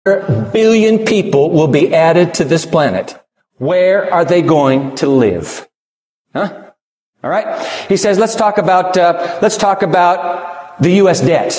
billion people will be added to this planet. Where are they going to live? Huh? All right. He says, let's talk about the U.S. debt.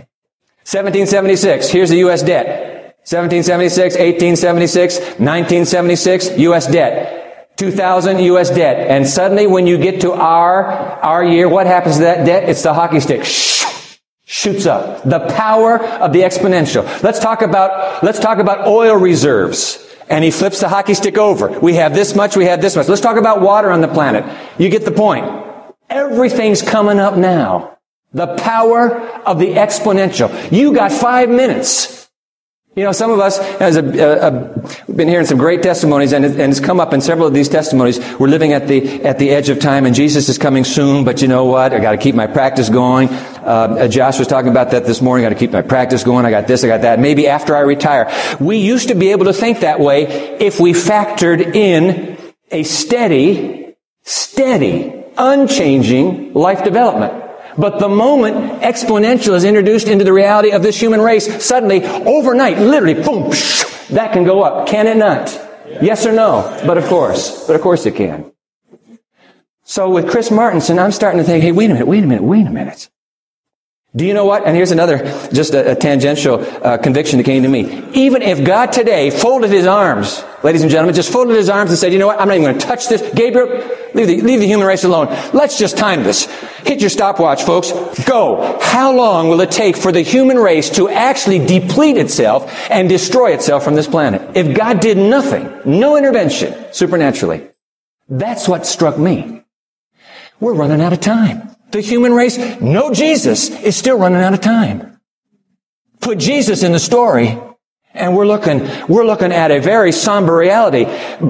1776. Here's the U.S. debt. 1776, 1876, 1976, U.S. debt. 2000, U.S. debt. And suddenly when you get to our year, what happens to that debt? It's the hockey stick. Shoots up. The power of the exponential. Let's talk about oil reserves. And he flips the hockey stick over. We have this much, we have this much. Let's talk about water on the planet. You get the point. Everything's coming up now. The power of the exponential. You got 5 minutes. You know, some of us, we've been hearing some great testimonies, and it's come up in several of these testimonies. We're living at the edge of time, and Jesus is coming soon, but you know what? I got to keep my practice going. Josh was talking about that this morning. I got to keep my practice going. I got this, I got that. Maybe after I retire. We used to be able to think that way if we factored in a steady, unchanging life development. But the moment exponential is introduced into the reality of this human race, suddenly, overnight, literally, boom, that can go up. Can it not? Yes or no? But of course it can. So with Chris Martenson, I'm starting to think, hey, wait a minute. Do you know what? And here's another, just a tangential conviction that came to me. Even if God today folded his arms, ladies and gentlemen, just folded his arms and said, you know what? I'm not even going to touch this. Gabriel, leave the human race alone. Let's just time this. Hit your stopwatch, folks. Go. How long will it take for the human race to actually deplete itself and destroy itself from this planet? If God did nothing, no intervention, supernaturally. That's what struck me. We're running out of time. The human race, no Jesus, is still running out of time. Put Jesus in the story, and we're looking at a very somber reality.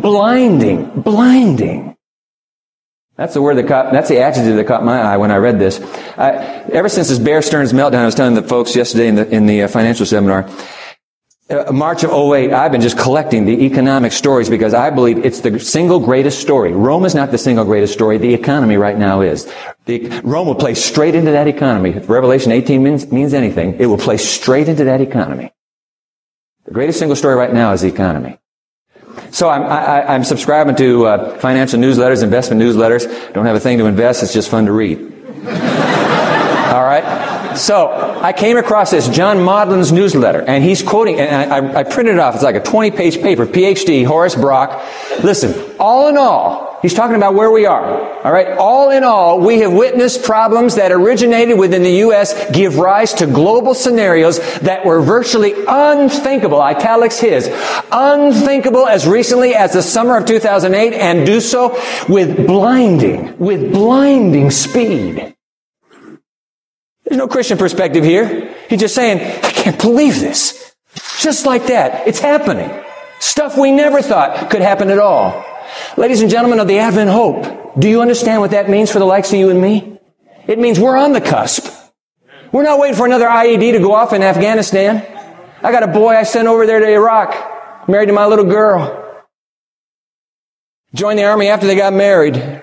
Blinding. That's the adjective that caught my eye when I read this. Ever since this Bear Stearns meltdown, I was telling the folks yesterday in the financial seminar, March of 2008, I've been just collecting the economic stories because I believe it's the single greatest story. Rome is not the single greatest story. The economy right now is. Rome will play straight into that economy. If Revelation 18 means anything, it will play straight into that economy. The greatest single story right now is the economy. So I'm subscribing to financial newsletters, investment newsletters. Don't have a thing to invest. It's just fun to read. All right? So I came across this John Maudlin's newsletter, and he's quoting, and I printed it off. It's like a 20-page paper, PhD, Horace Brock. Listen, all in all, he's talking about where we are. All right? All in all, we have witnessed problems that originated within the U.S. give rise to global scenarios that were virtually unthinkable, italics his, unthinkable as recently as the summer of 2008, and do so with blinding speed. There's no Christian perspective here. He's just saying, I can't believe this. Just like that. It's happening. Stuff we never thought could happen at all. Ladies and gentlemen of the Advent Hope, do you understand what that means for the likes of you and me? It means we're on the cusp. We're not waiting for another IED to go off in Afghanistan. I got a boy I sent over there to Iraq, married to my little girl. Joined the Army after they got married.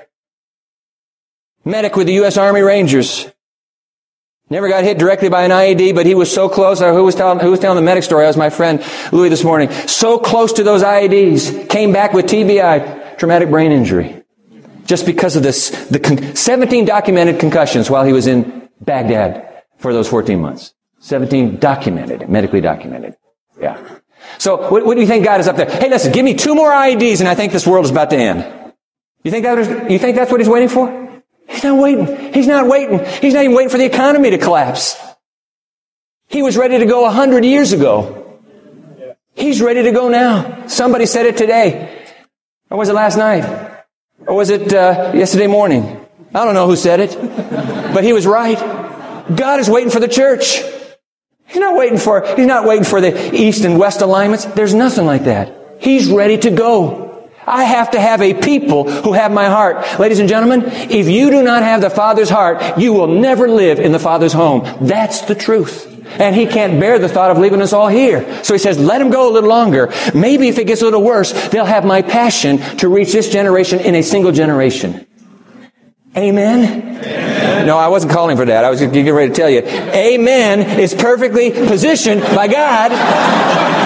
Medic with the U.S. Army Rangers. Never got hit directly by an IED, but he was so close. Who was telling the medic story? That was my friend Louis this morning. So close to those IEDs. Came back with TBI, traumatic brain injury. Just because of this, 17 documented concussions while he was in Baghdad for those 14 months. 17 documented, medically documented. Yeah. So what do you think God is up there? Hey, listen, give me 2 more IEDs and I think this world is about to end. You think that's what he's waiting for? He's not waiting. He's not even waiting for the economy to collapse. He was ready to go 100 years ago. He's ready to go now. Somebody said it today. Or was it last night? Or was it yesterday morning? I don't know who said it. But he was right. God is waiting for the church. He's not waiting for the east and west alignments. There's nothing like that. He's ready to go. I have to have a people who have my heart. Ladies and gentlemen, if you do not have the Father's heart, you will never live in the Father's home. That's the truth. And he can't bear the thought of leaving us all here. So he says, let them go a little longer. Maybe if it gets a little worse, they'll have my passion to reach this generation in a single generation. Amen? Amen. No, I wasn't calling for that. I was getting ready to tell you. Amen is perfectly positioned by God.